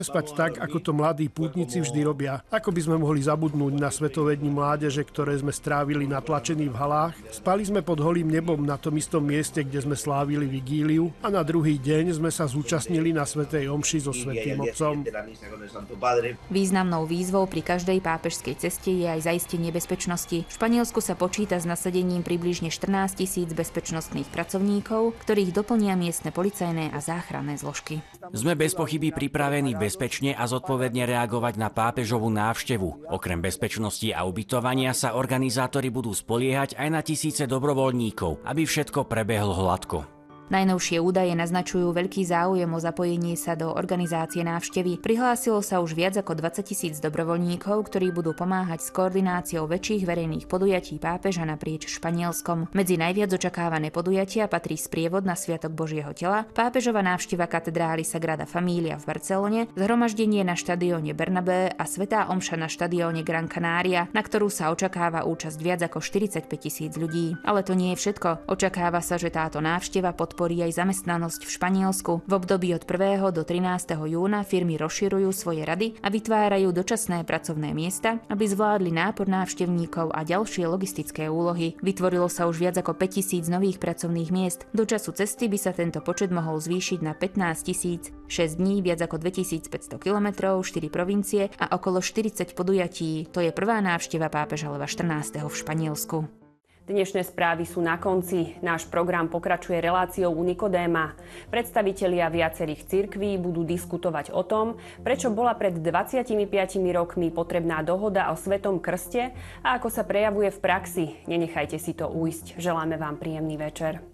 Spať tak, ako to mladí pútnici vždy robia. Ako by sme mohli zabudnúť na Svetové dni mládeže, ktoré sme strávili natlačení v halách? Spali sme pod holým nebom na tom istom mieste, kde sme slávili vigíliu, a na druhý deň sme sa zúčastnili na svätej omši so Svätým Otcom. Významnou výzvou pri každej pápežskej ceste je aj zaistenie bezpečnosti. V Španielsku sa počíta s nasadením približne 14 000 bezpečnostných pracovníkov, ktorých doplnia miestne policajné a záchranné zložky. Sme bez pochyby pripravení bezpečne a zodpovedne reagovať na pápežovú návštevu. Okrem bezpečnosti a ubytovania sa organizátori budú spoliehať aj na tisíce dobrovoľníkov, aby všetko prebehlo hladko. Najnovšie údaje naznačujú veľký záujem o zapojenie sa do organizácie návštevy. Prihlásilo sa už viac ako 20 000 dobrovoľníkov, ktorí budú pomáhať s koordináciou väčších verejných podujatí pápeža naprieč Španielskom. Medzi najviac očakávané podujatia patrí sprievod na Sviatok Božieho tela, pápežova návšteva katedrály Sagrada Familia v Barcelone, zhromaždenie na štadióne Bernabé a svätá omša na štadióne Gran Canaria, na ktorú sa očakáva účasť viac ako 45 000 ľudí. Ale to nie je všetko. Očakáva sa, že táto návšteva podporí aj zamestnanosť v Španielsku. V období od 1. do 13. júna firmy rozširujú svoje rady a vytvárajú dočasné pracovné miesta, aby zvládli nápor návštevníkov a ďalšie logistické úlohy. Vytvorilo sa už viac ako 5 000 nových pracovných miest. Do času cesty by sa tento počet mohol zvýšiť na 15 000. 6 dní, viac ako 2500 kilometrov, 4 provincie a okolo 40 podujatí. To je prvá návšteva pápeža Leva 14. v Španielsku. Dnešné správy sú na konci. Náš program pokračuje reláciou u Nikodéma. Predstavitelia viacerých cirkví budú diskutovať o tom, prečo bola pred 25 rokmi potrebná dohoda o Svetom krste a ako sa prejavuje v praxi. Nenechajte si to ujsť. Želáme vám príjemný večer.